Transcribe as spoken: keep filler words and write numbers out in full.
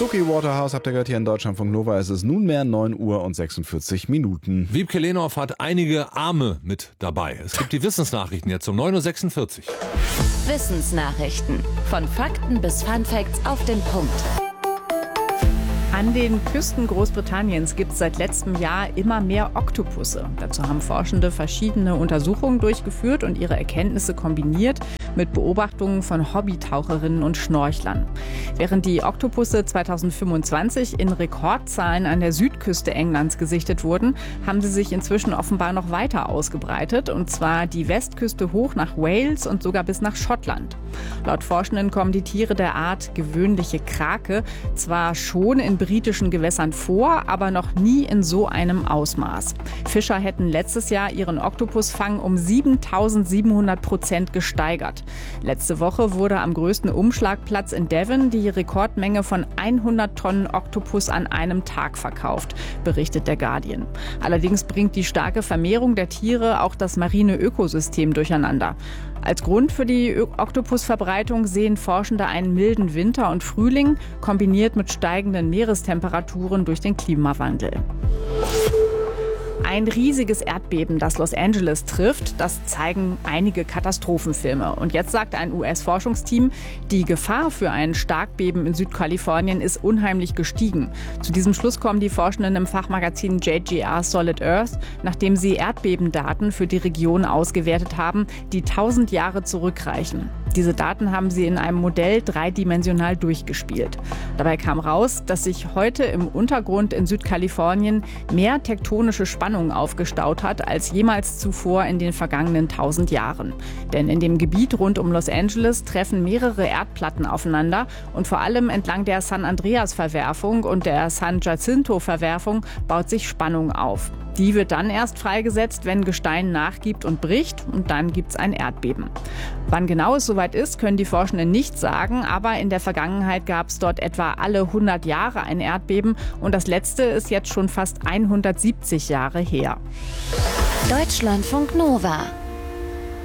Suki Waterhouse habt ihr gehört hier in Deutschlandfunk Nova. Es ist nunmehr neun Uhr und sechsundvierzig Minuten. Wiebke Lehnhoff hat einige Arme mit dabei. Es gibt die Wissensnachrichten jetzt um neun Uhr sechsundvierzig. Wissensnachrichten. Von Fakten bis Funfacts auf den Punkt. An den Küsten Großbritanniens gibt es seit letztem Jahr immer mehr Oktopusse. Dazu haben Forschende verschiedene Untersuchungen durchgeführt und ihre Erkenntnisse kombiniert mit Beobachtungen von Hobbytaucherinnen und Schnorchlern. Während die Oktopusse zweitausendfünfundzwanzig in Rekordzahlen an der Südküste Englands gesichtet wurden, haben sie sich inzwischen offenbar noch weiter ausgebreitet, und zwar die Westküste hoch nach Wales und sogar bis nach Schottland. Laut Forschenden kommen die Tiere der Art Gewöhnliche Krake zwar schon in britischen Gewässern vor, aber noch nie in so einem Ausmaß. Fischer hätten letztes Jahr ihren Oktopusfang um siebentausendsiebenhundert Prozent gesteigert. Letzte Woche wurde am größten Umschlagplatz in Devon die Rekordmenge von hundert Tonnen Oktopus an einem Tag verkauft, berichtet der Guardian. Allerdings bringt die starke Vermehrung der Tiere auch das marine Ökosystem durcheinander. Als Grund für die Oktopusverbreitung sehen Forschende einen milden Winter und Frühling, kombiniert mit steigenden Meerestemperaturen durch den Klimawandel. Ein riesiges Erdbeben, das Los Angeles trifft, das zeigen einige Katastrophenfilme. Und jetzt sagt ein U S-Forschungsteam, die Gefahr für ein Starkbeben in Südkalifornien ist unheimlich gestiegen. Zu diesem Schluss kommen die Forschenden im Fachmagazin J G R Solid Earth, nachdem sie Erdbebendaten für die Region ausgewertet haben, die tausend Jahre zurückreichen. Diese Daten haben sie in einem Modell dreidimensional durchgespielt. Dabei kam raus, dass sich heute im Untergrund in Südkalifornien mehr tektonische Spannung aufgestaut hat als jemals zuvor in den vergangenen tausend Jahren. Denn in dem Gebiet rund um Los Angeles treffen mehrere Erdplatten aufeinander und vor allem entlang der San Andreas-Verwerfung und der San Jacinto-Verwerfung baut sich Spannung auf. Die wird dann erst freigesetzt, wenn Gestein nachgibt und bricht, und dann gibt es ein Erdbeben. Wann genau es soweit ist, können die Forschenden nicht sagen, aber in der Vergangenheit gab es dort etwa alle hundert Jahre ein Erdbeben und das letzte ist jetzt schon fast hundertsiebzig Jahre her. Deutschlandfunk Nova.